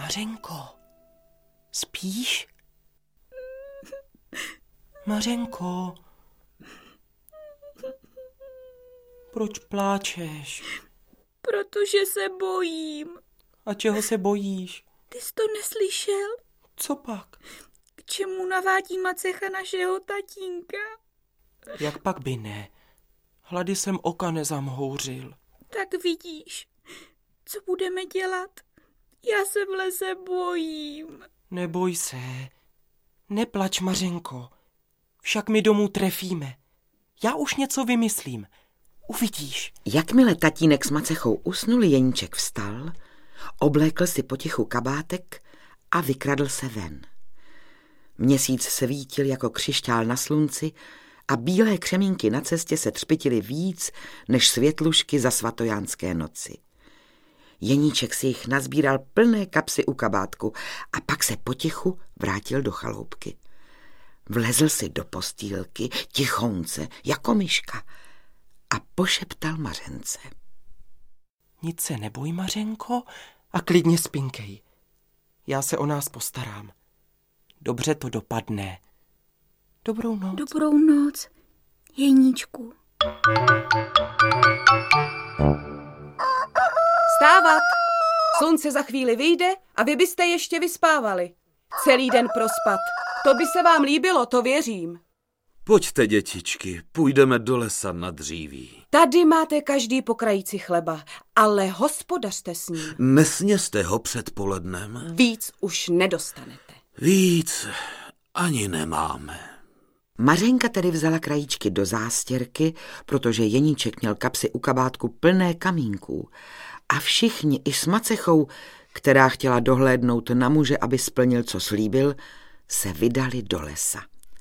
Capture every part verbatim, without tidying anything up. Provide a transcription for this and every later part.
Mařenko, spíš? Mařenko, proč pláčeš? Protože se bojím. A čeho se bojíš? Ty jsi to neslyšel? Co pak? K čemu navádí macecha našeho tatínka? Jak pak by ne? Hlady jsem oka nezamhouřil. Tak vidíš, co budeme dělat? Já se v lese bojím. Neboj se. Neplač, Mařenko. Však my domů trefíme. Já už něco vymyslím. Uvidíš. Jakmile tatínek s macechou usnul, Jeníček vstal, oblékl si potichu kabátek a vykradl se ven. Měsíc svítil jako křišťál na slunci a bílé křemínky na cestě se třpitily víc než světlušky za svatojánské noci. Jeníček si jich nazbíral plné kapsy u kabátku a pak se potichu vrátil do chaloupky. Vlezl si do postýlky, tichounce, jako myška, a pošeptal Mařence. Nic se neboj, Mařenko, a klidně spinkej. Já se o nás postarám. Dobře to dopadne. Dobrou noc. Dobrou noc, Jeníčku. Vstávat! Slunce za chvíli vyjde a vy byste ještě vyspávali. Celý den prospat. To by se vám líbilo, to věřím. Pojďte, dětičky, půjdeme do lesa na dříví. Tady máte každý po krajíci chleba, ale hospodařte s ním. Nesněste ho předpolednem. Víc už nedostanete. Víc ani nemáme. Mařenka tedy vzala krajíčky do zástěrky, protože Jeníček měl kapsy u kabátku plné kamínků. A všichni, i s macechou, která chtěla dohlédnout na muže, aby splnil, co slíbil, se vydali do lesa.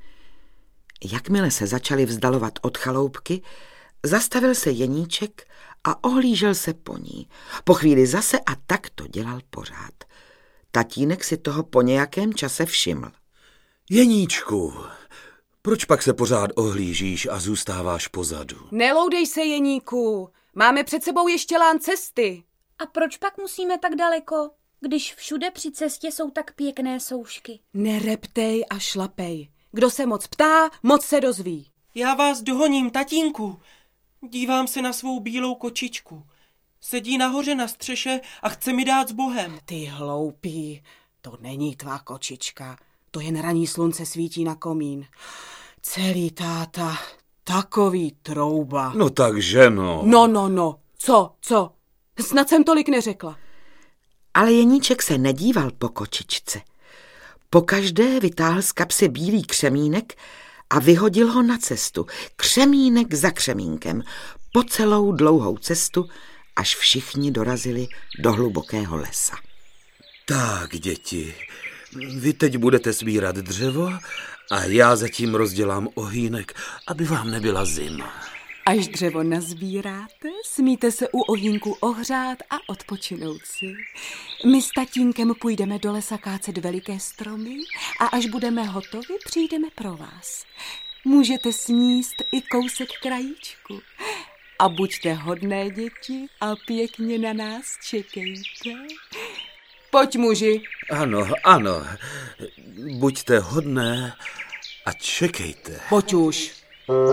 Jakmile se začali vzdalovat od chaloupky, zastavil se Jeníček a ohlížel se po ní. Po chvíli zase a tak to dělal pořád. Tatínek si toho po nějakém čase všiml. Jeníčku, proč pak se pořád ohlížíš a zůstáváš pozadu? Neloudej se, Jeníku, máme před sebou ještě lán cesty. A proč pak musíme tak daleko, když všude při cestě jsou tak pěkné soušky? Nereptej a šlapej. Kdo se moc ptá, moc se dozví. Já vás dohoním, tatínku. Dívám se na svou bílou kočičku. Sedí nahoře na střeše a chce mi dát s Bohem. Ty hloupý, to není tvá kočička. To jen raní slunce svítí na komín. Celý táta, takový trouba. No takže no. No, no, no. Co, co? Snad jsem tolik neřekla. Ale Jeníček se nedíval po kočičce. Pokaždé vytáhl z kapsy bílý křemínek a vyhodil ho na cestu. Křemínek za křemínkem. Po celou dlouhou cestu, až všichni dorazili do hlubokého lesa. Tak, děti, vy teď budete sbírat dřevo a já zatím rozdělám ohýnek, aby vám nebyla zima. Až dřevo nazbíráte, smíte se u ohýnku ohřát a odpočinout si. My s tatínkem půjdeme do lesa kácet veliké stromy a až budeme hotovi, přijdeme pro vás. Můžete sníst i kousek krajíčku. A buďte hodné děti a pěkně na nás čekejte. Pojď, muži. Ano, ano, buďte hodné a čekejte. Pojď už.